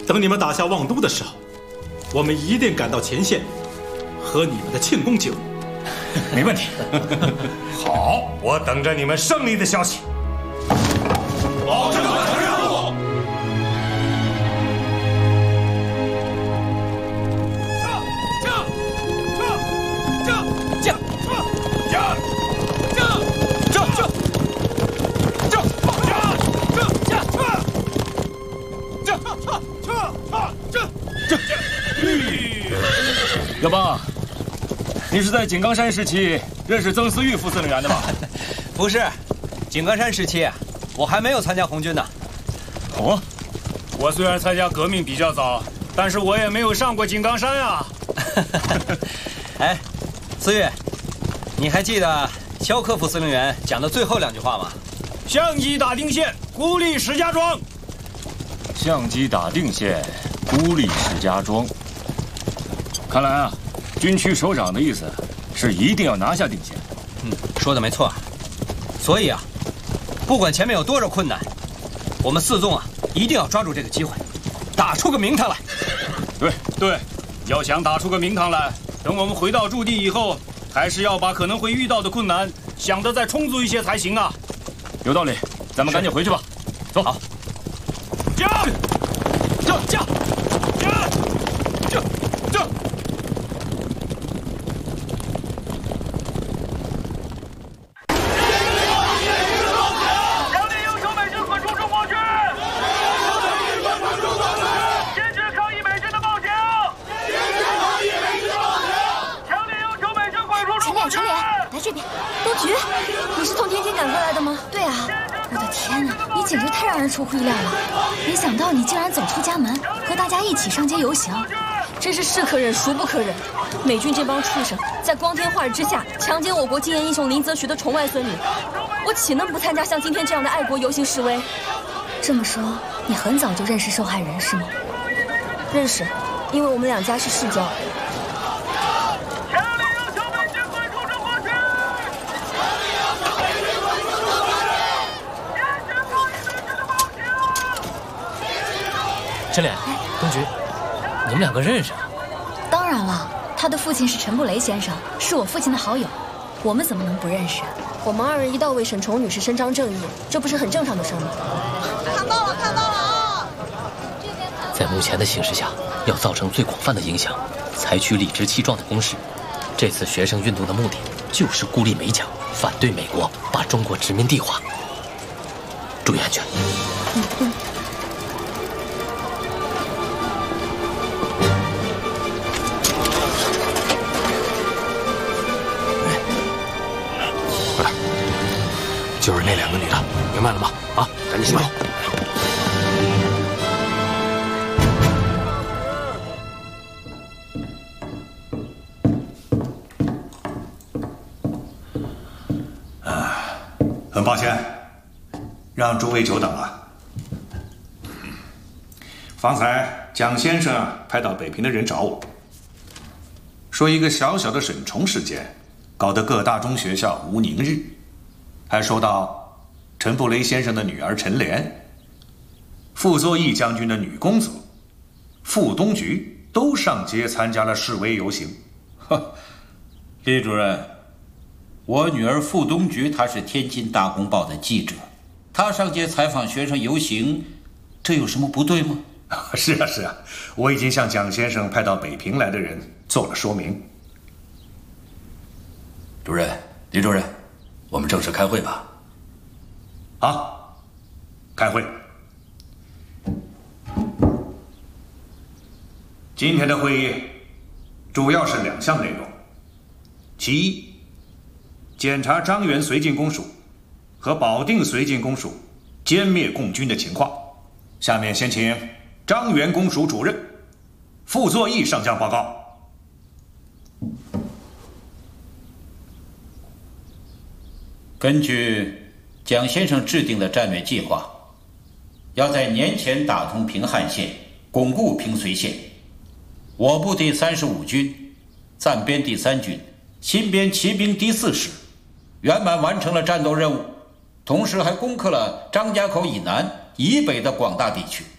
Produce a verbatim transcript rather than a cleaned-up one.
等你们打下望都的时候，我们一定赶到前线，喝你们的庆功酒。 没问题。好，我等着你们胜利的消息。保证完成任务。 驾驾驾驾驾驾驾驾驾驾驾驾驾！ 耀邦，你是在井冈山时期认识曾思玉副司令员的吗？ 不是，井冈山时期我还没有参加红军呢。 哦， 我虽然参加革命比较早，但是我也没有上过井冈山啊。 哎，思玉，你还记得肖克副司令员讲的最后两句话吗？ 相机打定线，孤立石家庄。 相机打定线，孤立石家庄。看来啊，军区首长的意思是一定要拿下定县。 嗯，说的没错。所以啊，不管前面有多少困难，我们四纵啊一定要抓住这个机会，打出个名堂来。 对对，要想打出个名堂来，等我们回到驻地以后，还是要把可能会遇到的困难想得再充足一些才行啊。 有道理，咱们赶紧回去吧。走。好。 驾！驾驾驾驾驾！ 强烈要求美军滚出中国区！坚决抗议美军的暴行！坚决抗议美军的暴行！强烈要求美军滚出中国区！ 陈脸，陈脸，来这边。东局，你是从天津赶过来的吗？对啊。我的天哪，你简直太让人出乎意料了！没想到你竟然走出家门，和大家一起上街游行，真是是可忍孰不可忍！美军这帮畜生在光天化日之下强奸我国禁烟英雄林则徐的宠外孙女，我岂能不参加像今天这样的爱国游行示威？这么说，你很早就认识受害人是吗？认识，因为我们两家是世交。 陈脸，东局，你们两个认识啊？ 当然了，他的父亲是陈布雷先生，是我父亲的好友，我们怎么能不认识？我们二人一道为沈崇女士伸张正义，这不是很正常的事吗？ 看到了，看到了啊！ 在目前的形势下，要造成最广泛的影响，采取理直气壮的攻势。这次学生运动的目的就是孤立美蒋，反对美国把中国殖民地化。注意安全。 嗯嗯。 就是那两个女的，明白了吗？啊，赶紧行动！ 啊，很抱歉，让诸位久等了。方才蒋先生派到北平的人找我，说一个小小的沈崇事件，搞得各大中学校无宁日。还说到陈布雷先生的女儿陈莲、傅作义将军的女公子傅东菊都上街参加了示威游行。 呵，李主任，我女儿傅东菊她是天津大公报的记者，她上街采访学生游行，这有什么不对吗？ 是啊是啊，我已经向蒋先生派到北平来的人做了说明。 主任，李主任，我们正式开会吧。 好，开会。今天的会议主要是两项内容，其一，检查张园绥靖公署和保定绥靖公署歼灭共军的情况。下面先请张园公署主任傅作义上将报告。 根据蒋先生制定的战略计划，要在年前打通平汉线，巩固平绥线。我部第三十五军、暂编第三军、新编骑兵第四师，圆满完成了战斗任务，同时还攻克了张家口以南、以北的广大地区。